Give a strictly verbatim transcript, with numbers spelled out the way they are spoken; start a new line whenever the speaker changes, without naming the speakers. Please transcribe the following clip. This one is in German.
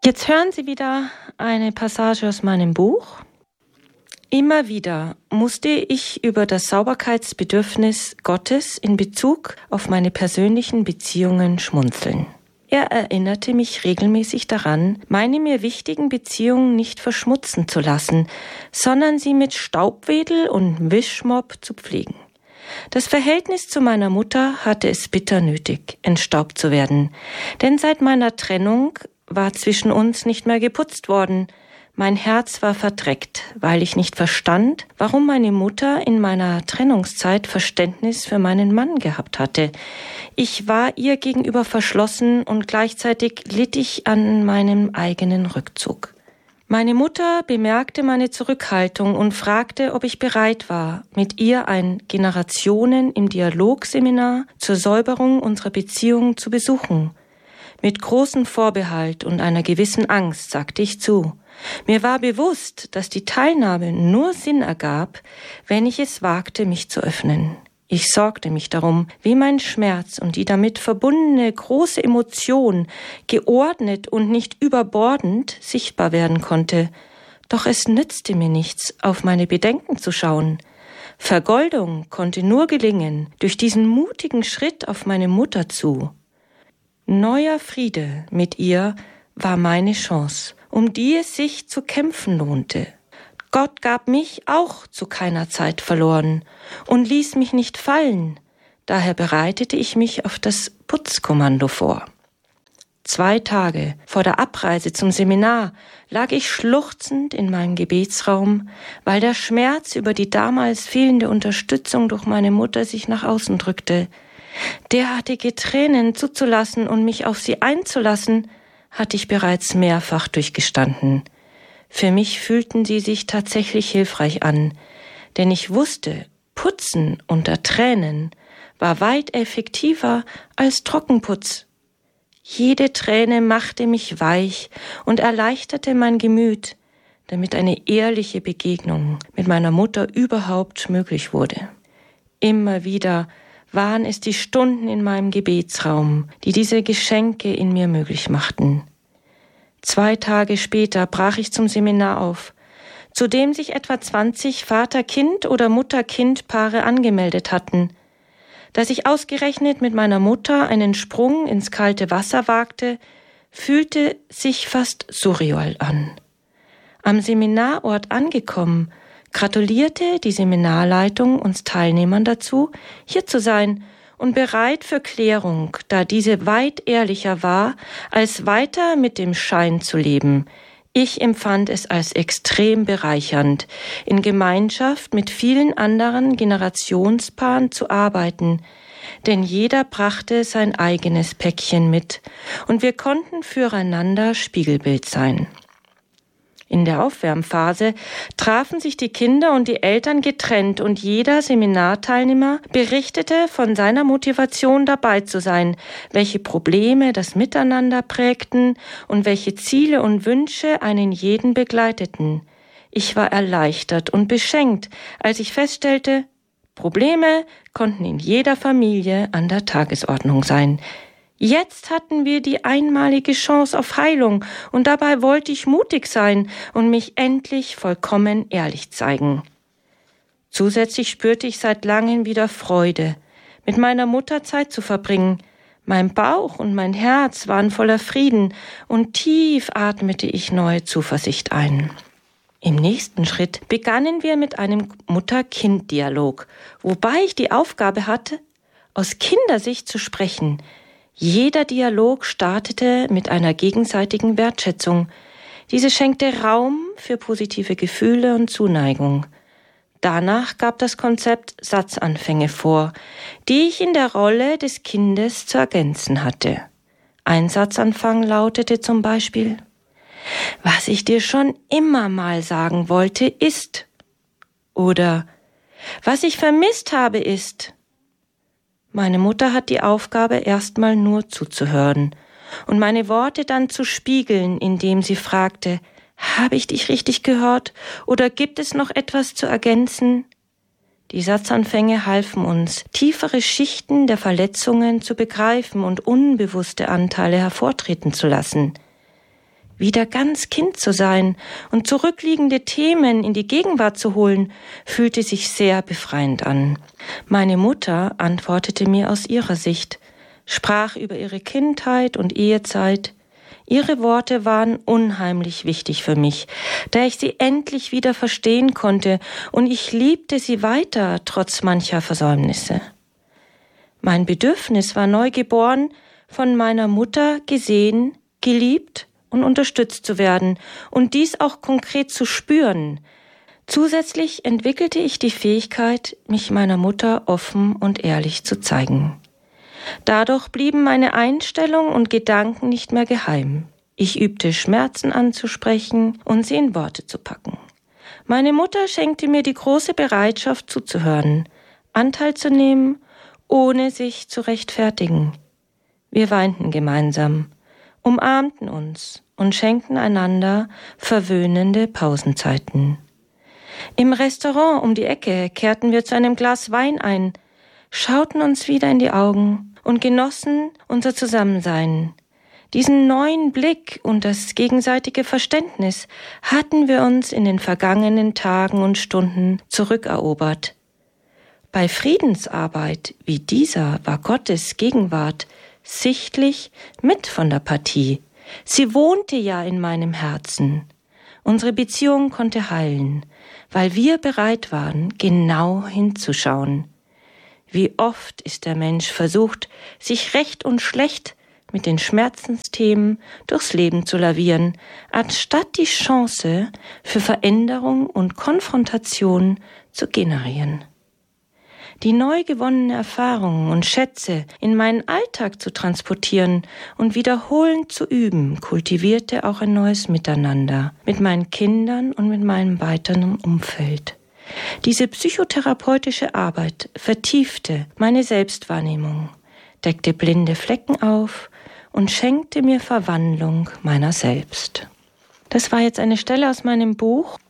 Jetzt hören Sie wieder eine Passage aus meinem Buch. Immer wieder musste ich über das Sauberkeitsbedürfnis Gottes in Bezug auf meine persönlichen Beziehungen schmunzeln. Er erinnerte mich regelmäßig daran, meine mir wichtigen Beziehungen nicht verschmutzen zu lassen, sondern sie mit Staubwedel und Wischmopp zu pflegen. Das Verhältnis zu meiner Mutter hatte es bitter nötig, entstaubt zu werden, denn seit meiner Trennung war zwischen uns nicht mehr geputzt worden. Mein Herz war verdreckt, weil ich nicht verstand, warum meine Mutter in meiner Trennungszeit Verständnis für meinen Mann gehabt hatte. Ich war ihr gegenüber verschlossen und gleichzeitig litt ich an meinem eigenen Rückzug. Meine Mutter bemerkte meine Zurückhaltung und fragte, ob ich bereit war, mit ihr ein Generationen im Dialogseminar zur Säuberung unserer Beziehung zu besuchen. Mit großem Vorbehalt und einer gewissen Angst sagte ich zu. Mir war bewusst, dass die Teilnahme nur Sinn ergab, wenn ich es wagte, mich zu öffnen. Ich sorgte mich darum, wie mein Schmerz und die damit verbundene große Emotion geordnet und nicht überbordend sichtbar werden konnte. Doch es nützte mir nichts, auf meine Bedenken zu schauen. Vergoldung konnte nur gelingen durch diesen mutigen Schritt auf meine Mutter zu. Neuer Friede mit ihr war meine Chance, um die es sich zu kämpfen lohnte. Gott gab mich auch zu keiner Zeit verloren und ließ mich nicht fallen. Daher bereitete ich mich auf das Putzkommando vor. Zwei Tage vor der Abreise zum Seminar lag ich schluchzend in meinem Gebetsraum, weil der Schmerz über die damals fehlende Unterstützung durch meine Mutter sich nach außen drückte. Derartige Tränen zuzulassen und mich auf sie einzulassen, hatte ich bereits mehrfach durchgestanden. Für mich fühlten sie sich tatsächlich hilfreich an, denn ich wusste, Putzen unter Tränen war weit effektiver als Trockenputz. Jede Träne machte mich weich und erleichterte mein Gemüt, damit eine ehrliche Begegnung mit meiner Mutter überhaupt möglich wurde. Immer wieder waren es die Stunden in meinem Gebetsraum, die diese Geschenke in mir möglich machten. Zwei Tage später brach ich zum Seminar auf, zu dem sich etwa zwanzig Vater-Kind- oder Mutter-Kind-Paare angemeldet hatten. Dass ich ausgerechnet mit meiner Mutter einen Sprung ins kalte Wasser wagte, fühlte sich fast surreal an. Am Seminarort angekommen, gratulierte die Seminarleitung uns Teilnehmern dazu, hier zu sein und bereit für Klärung, da diese weit ehrlicher war, als weiter mit dem Schein zu leben. Ich empfand es als extrem bereichernd, in Gemeinschaft mit vielen anderen Generationspaaren zu arbeiten, denn jeder brachte sein eigenes Päckchen mit und wir konnten füreinander Spiegelbild sein. In der Aufwärmphase trafen sich die Kinder und die Eltern getrennt und jeder Seminarteilnehmer berichtete von seiner Motivation dabei zu sein, welche Probleme das Miteinander prägten und welche Ziele und Wünsche einen jeden begleiteten. Ich war erleichtert und beschenkt, als ich feststellte, Probleme konnten in jeder Familie an der Tagesordnung sein. Jetzt hatten wir die einmalige Chance auf Heilung und dabei wollte ich mutig sein und mich endlich vollkommen ehrlich zeigen. Zusätzlich spürte ich seit langem wieder Freude, mit meiner Mutter Zeit zu verbringen. Mein Bauch und mein Herz waren voller Frieden und tief atmete ich neue Zuversicht ein. Im nächsten Schritt begannen wir mit einem Mutter-Kind-Dialog, wobei ich die Aufgabe hatte, aus Kindersicht zu sprechen. Jeder Dialog startete mit einer gegenseitigen Wertschätzung. Diese schenkte Raum für positive Gefühle und Zuneigung. Danach gab das Konzept Satzanfänge vor, die ich in der Rolle des Kindes zu ergänzen hatte. Ein Satzanfang lautete zum Beispiel: Was ich dir schon immer mal sagen wollte, ist. Oder was ich vermisst habe, ist. Meine Mutter hat die Aufgabe, erstmal nur zuzuhören und meine Worte dann zu spiegeln, indem sie fragte, habe ich dich richtig gehört oder gibt es noch etwas zu ergänzen? Die Satzanfänge halfen uns, tiefere Schichten der Verletzungen zu begreifen und unbewusste Anteile hervortreten zu lassen. wieder ganz Kind zu sein und zurückliegende Themen in die Gegenwart zu holen, fühlte sich sehr befreiend an. Meine Mutter antwortete mir aus ihrer Sicht, sprach über ihre Kindheit und Ehezeit. Ihre Worte waren unheimlich wichtig für mich, da ich sie endlich wieder verstehen konnte, und ich liebte sie weiter, trotz mancher Versäumnisse. Mein Bedürfnis war neu geboren, von meiner Mutter gesehen, geliebt und unterstützt zu werden und dies auch konkret zu spüren. Zusätzlich entwickelte ich die Fähigkeit, mich meiner Mutter offen und ehrlich zu zeigen. Dadurch blieben meine Einstellung und Gedanken nicht mehr geheim. Ich übte Schmerzen anzusprechen und sie in Worte zu packen. Meine Mutter schenkte mir die große Bereitschaft zuzuhören, Anteil zu nehmen, ohne sich zu rechtfertigen. Wir weinten gemeinsam, umarmten uns und schenkten einander verwöhnende Pausenzeiten. Im Restaurant um die Ecke kehrten wir zu einem Glas Wein ein, schauten uns wieder in die Augen und genossen unser Zusammensein. Diesen neuen Blick und das gegenseitige Verständnis hatten wir uns in den vergangenen Tagen und Stunden zurückerobert. Bei Friedensarbeit wie dieser war Gottes Gegenwart sichtlich mit von der Partie. Sie wohnte ja in meinem Herzen. Unsere Beziehung konnte heilen, weil wir bereit waren, genau hinzuschauen. Wie oft ist der Mensch versucht, sich recht und schlecht mit den Schmerzensthemen durchs Leben zu lavieren, anstatt die Chance für Veränderung und Konfrontation zu generieren. Die neu gewonnenen Erfahrungen und Schätze in meinen Alltag zu transportieren und wiederholend zu üben, kultivierte auch ein neues Miteinander mit meinen Kindern und mit meinem weiteren Umfeld. Diese psychotherapeutische Arbeit vertiefte meine Selbstwahrnehmung, deckte blinde Flecken auf und schenkte mir Verwandlung meiner selbst. Das war jetzt eine Stelle aus meinem Buch